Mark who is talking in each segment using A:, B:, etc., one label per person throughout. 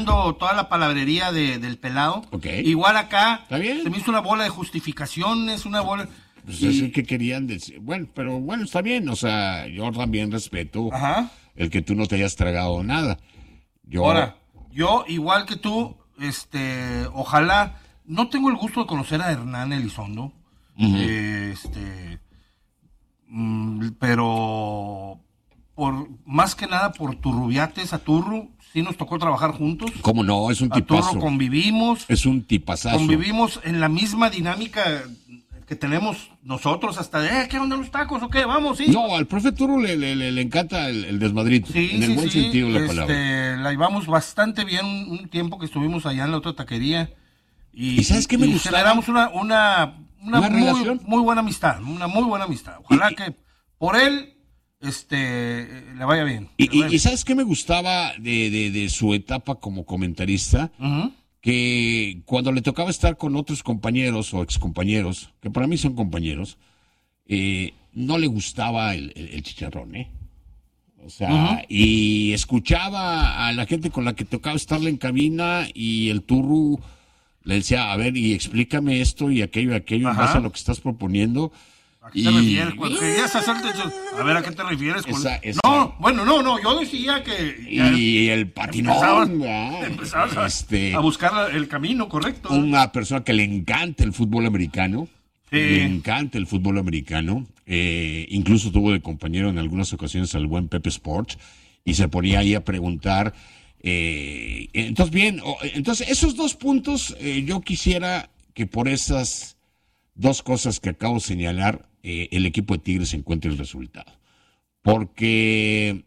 A: toda la palabrería del pelado.
B: Okay.
A: Igual acá
B: ¿Está bien?
A: se me hizo una bola de justificaciones, una bola.
B: Pues es el que querían decir. Bueno, pero bueno, está bien. O sea, yo también respeto el que tú no te hayas tragado nada.
A: Ahora, yo igual que tú, ojalá, no tengo el gusto de conocer a Hernán Elizondo, pero más que nada por Turrubiates, a Turru, sí nos tocó trabajar juntos.
B: ¿Cómo no? Es un tipazo.
A: A Turru convivimos.
B: Es un tipazazo.
A: Convivimos en la misma dinámica que tenemos nosotros, hasta de, ¿qué onda los tacos o qué? Vamos, sí.
B: No, al profe Turru le encanta el desmadrito, en el buen sentido de la palabra.
A: La llevamos bastante bien un tiempo que estuvimos allá en la otra taquería.
B: ¿Y sabes qué me gustaba?
A: Generamos una muy buena amistad, una muy buena amistad. Ojalá que por él le vaya bien.
B: Y ¿sabes qué me gustaba de su etapa como comentarista? Que cuando le tocaba estar con otros compañeros o excompañeros, que para mí son compañeros, no le gustaba el chicharrón, O sea, y escuchaba a la gente con la que tocaba estarle en cabina y el Turru le decía, a ver, y explícame esto y aquello en base a lo que estás proponiendo.
A: ¿A qué te refieres? A ver, ¿a qué te refieres? No, yo decía que...
B: Y el patinón.
A: Empezabas a buscar el camino correcto.
B: Una persona que le encanta el fútbol americano.
A: Sí.
B: Le encanta el fútbol americano. Incluso tuvo de compañero en algunas ocasiones al buen Pepe Sports. Y se ponía ahí a preguntar. Entonces, esos 2 puntos, yo quisiera que por esas 2 cosas que acabo de señalar, el equipo de Tigres encuentre el resultado. Porque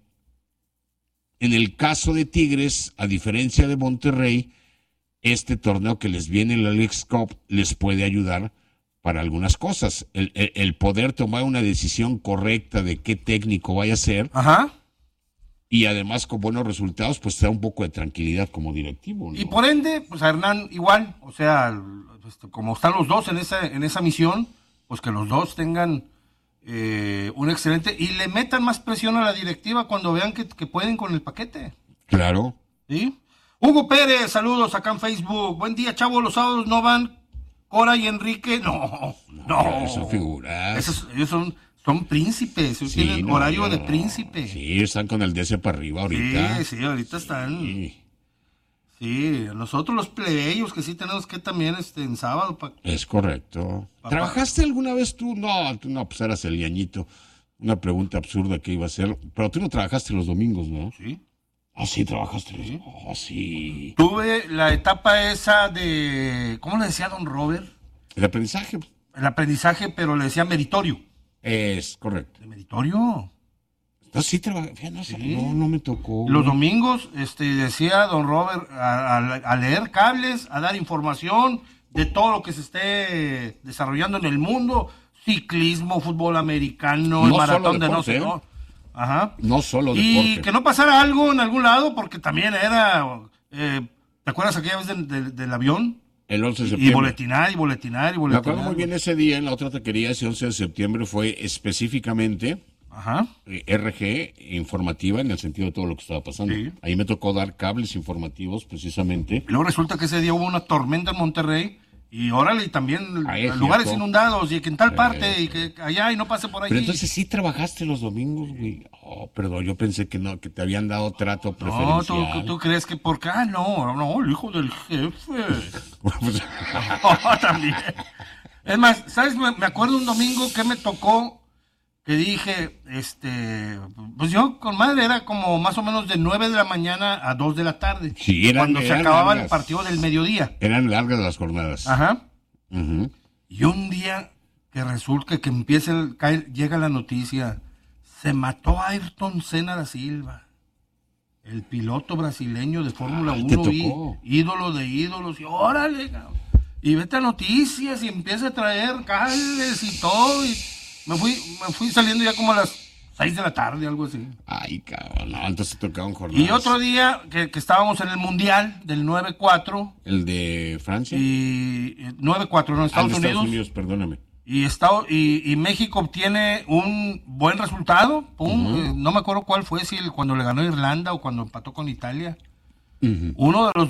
B: en el caso de Tigres, a diferencia de Monterrey, este torneo que les viene en la Leagues Cup les puede ayudar para algunas cosas. El poder tomar una decisión correcta de qué técnico vaya a ser. Y además con buenos resultados, pues te da un poco de tranquilidad como directivo, ¿no?
A: Y por ende, pues a Hernán igual, o sea, como están los dos en esa misión, pues que los dos tengan un excelente, y le metan más presión a la directiva cuando vean que pueden con el paquete.
B: Claro.
A: ¿Sí? Hugo Pérez, saludos acá en Facebook. Buen día, chavos, los sábados no van Cora y Enrique. No.
B: Son figuras.
A: Ellos son príncipes, ellos tienen horario de príncipe.
B: Sí, están con el DC para arriba ahorita.
A: Sí, ahorita están. Sí, nosotros los plebeyos que sí tenemos que también en sábado.
B: Es correcto. ¿Trabajaste alguna vez tú? No, pues eras el ñañito. Una pregunta absurda que iba a hacer. Pero tú no trabajaste los domingos, ¿no?
A: Sí.
B: Ah, sí, trabajaste los domingos. Oh, sí.
A: Tuve la etapa esa de, ¿cómo le decía don Robert?
B: El aprendizaje.
A: El aprendizaje, pero le decía meritorio.
B: Es correcto.
A: ¿De meritorio?
B: No, sí trabajé, no me tocó.
A: Los domingos, decía don Robert, a leer cables, a dar información de todo lo que se esté desarrollando en el mundo, ciclismo, fútbol americano, el maratón de no sé, ¿no? Ajá.
B: No solo deporte.
A: Y que no pasara algo en algún lado, porque también era, ¿te acuerdas aquella vez del avión?
B: El 11 de septiembre.
A: Y boletinar.
B: Me acuerdo muy bien ese día en la otra taquería, ese 11 de septiembre fue específicamente RG informativa en el sentido de todo lo que estaba pasando. Sí. Ahí me tocó dar cables informativos precisamente.
A: Y luego resulta que ese día hubo una tormenta en Monterrey y órale, y también lugares inundados y que en tal parte y que allá y no pase por ahí.
B: Pero entonces sí trabajajaste los domingos, güey. Oh, perdón, yo pensé que no, que te habían dado trato preferencial.
A: No, tú crees que porque, no, el hijo del jefe. También. Es más, ¿sabes? Me acuerdo un domingo que me tocó que dije, pues yo con madre era como más o menos de 9 de la mañana a 2 de la tarde.
B: Sí,
A: cuando se acababa el partido del mediodía.
B: Eran largas las jornadas.
A: Ajá. Y un día que resulta que llega la noticia, se mató Ayrton Senna da Silva, el piloto brasileño de Fórmula 1, ídolo de ídolos, y órale, y vete a noticias y empieza a traer cables y todo, y me fui saliendo ya como a las 6 de la tarde, algo así.
B: Ay, cabrón, no, entonces tocaban jornadas.
A: Y otro día que estábamos en el Mundial del 9-4.
B: ¿El de Francia?
A: Y 9-4, no, Estados Unidos.
B: Estados Unidos, perdóname.
A: Y México obtiene un buen resultado. No me acuerdo cuál fue, si cuando le ganó Irlanda o cuando empató con Italia. Uno de los